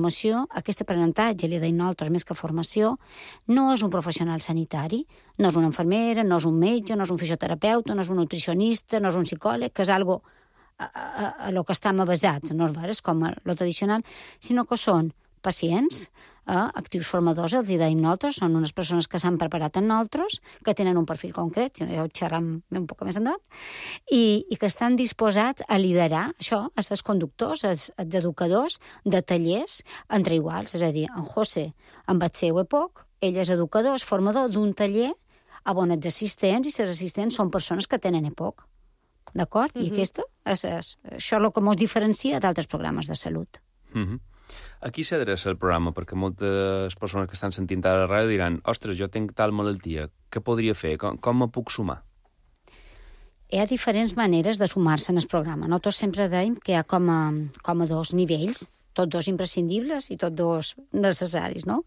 formació, aquest aprenentatge, li deim nosaltres, més que formació, no és un professional sanitari, no és una infermera, no és un metge, no és un fisioterapeuta, no és un nutricionista, no és un psicòleg, que és algo a lo que estem avasats, no és com lo tradicional, sinó que són pacients, actius formadors, els hi deim nosaltres, són unes persones que s'han preparat en nosaltres, que tenen un perfil concret, si no ja ho xerram un poc més endavant, i que estan disposats a liderar això, els conductors, els educadors de tallers entre iguals, és a dir, en José, amb el seu EPOC, ell és educador, és formador d'un taller on els assistents i les assistents són persones que tenen EPOC, d'acord? I això és el que ens diferencia d'altres programes de salut. A qui s'adreça el programa? Perquè moltes persones que estan sentint a la ràdio diran ostres, jo tinc tal malaltia, què podria fer? Com me puc sumar? Hi ha diferents maneres de sumar-se en el programa. Nosaltres sempre deim que hi ha com a dos nivells, tots dos imprescindibles i tots dos necessaris, no?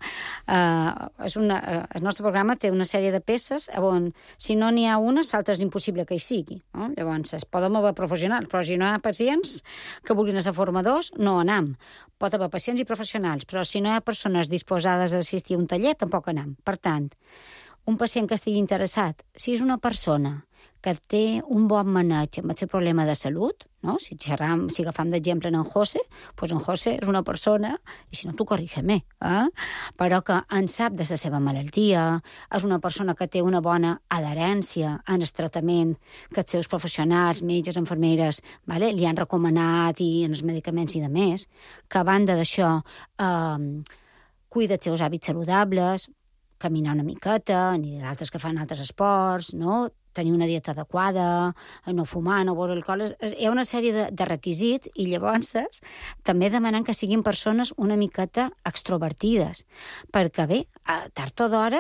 El nostre programa té una sèrie de peces on, si no n'hi ha una, l'altra és impossible que hi sigui. No? Llavors, podem haver professionals, però si no hi ha pacients que vulguin ser formadors, no anam. Pot haver pacients i professionals, però si no hi ha persones disposades a assistir a un taller, tampoc anam. Per tant, un pacient que estigui interessat, si és una persona que té un bon maneig amb el seu problema de salut, no? Si agafam d'exemple en José, doncs en José és una persona, i si no, tu corrígeme, però que en sap de la seva malaltia, és una persona que té una bona adherència en el tractament que els seus professionals, metges, infermeres, li han recomanat i en els medicaments i de més, que a banda d'això cuida els seus hàbits saludables, caminar una miqueta, ni d'altres que fan altres esports, no? Tenir una dieta adequada, no fumar, no beure alcohol... Hi ha una sèrie de requisits i llavors també demanen que siguin persones una miqueta extrovertides, perquè bé, tard o d'hora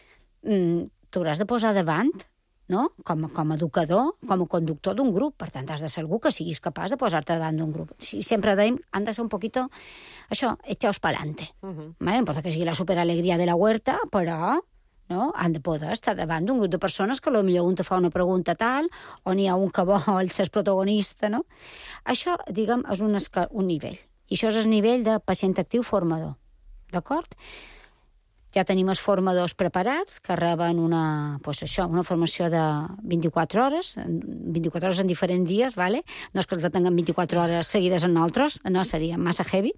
t'hauràs de posar davant, no? Com a educador, com a conductor d'un grup. Per tant, has de ser algú que siguis capaç de posar-te davant d'un grup. Sempre dèiem, han de ser un poquito, això, echaos pa'lante. No importa que sigui la superalegria de la huerta, però... no? Han de poder estar davant d'un grup de persones que potser un te fa una pregunta tal, o n'hi ha un que vol ser protagonista, no? Això, diguem, és un nivell. I això és el nivell de pacient actiu formador. D'acord? Ja tenim els formadors preparats que reben una formació de 24 hores, 24 hores en diferents dies, ¿vale? No és que els tinguem 24 hores seguides en nosaltres, no, seria massa heavy.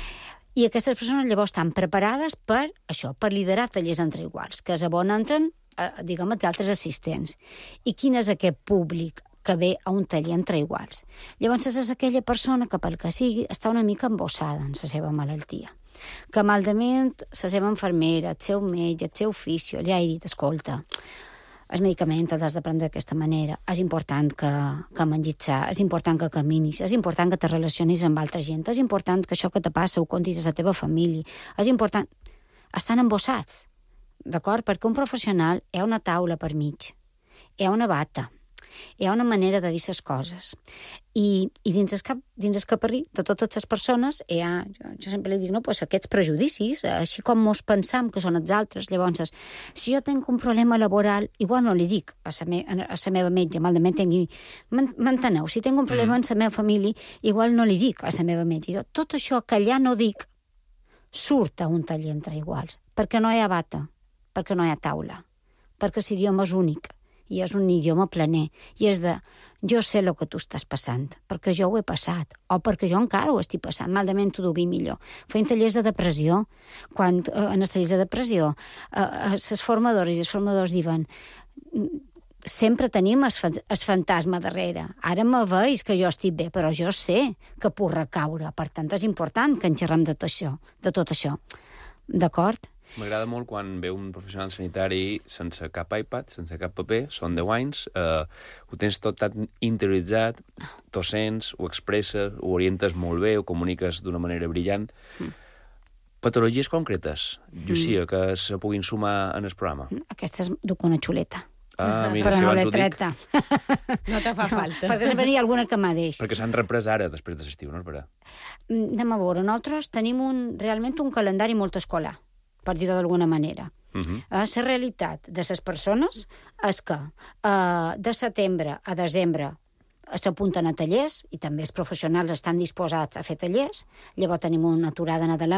I aquestes persones llavors estan preparades per això, per liderar tallers entre iguals, que és on entren, diguem, els altres assistents. I quin és aquest públic que ve a un taller entre iguals? Llavors és aquella persona que, pel que sigui, està una mica embossada en la seva malaltia. Que malament la seva infermera, el seu metge, el seu fisio, li ha dit, escolta, els medicaments els has de prendre d'aquesta manera, és important que mengis sa, és important que caminis, és important que te relacionis amb altra gent, és important que això que te passa ho contis a la teva família, és important... Estan embossats, d'acord? Perquè un professional hi ha una taula per mig, hi ha una bata, hi ha una manera de dir les coses. I dins el caparrí de totes les persones hi ha, jo sempre li dic, no, pues aquests prejudicis, així com mos pensam que són els altres. Llavors, si jo tinc un problema laboral, igual no li dic a la meva metge, malament tingui... M'enteneu? Si tinc un problema en la meva família, igual no li dic a la meva metge. Tot això que allà no dic surt a un taller entre iguals, perquè no hi ha bata, perquè no hi ha taula, perquè l'idioma és únic, i és un idioma planer, i és de jo sé el que tu estàs passant, perquè jo ho he passat, o perquè jo encara ho estic passant, malament t'ho dugui millor. Feien tallers de depressió, quan en els tallers de depressió les formadores i els formadors diuen sempre tenim el fantasma darrere, ara me veus que jo estic bé, però jo sé que puc recaure, per tant és important que en xerrem de tot això, d'acord? M'agrada molt quan ve un professional sanitari sense cap iPad, sense cap paper, són 10 anys, ho tens tot tan interioritzat, t'ho sents, ho expresses, ho orientes molt bé, ho comuniques d'una manera brillant. Patologies concretes, Llucia, que se puguin sumar en el programa. Aquesta és una xuleta. Mira, però si no abans l'he ho dic. treta. No te fa falta. Perquè sempre n'hi ha alguna que m'ha deix. Perquè s'han reprès ara, després de l'estiu, no? Anem a veure, nosaltres tenim realment un calendari molt escolar, per dir-ho d'alguna manera. La realitat de les persones és que de setembre a desembre s'apunten a tallers, i també els professionals estan disposats a fer tallers, llavors tenim una aturada nadalenca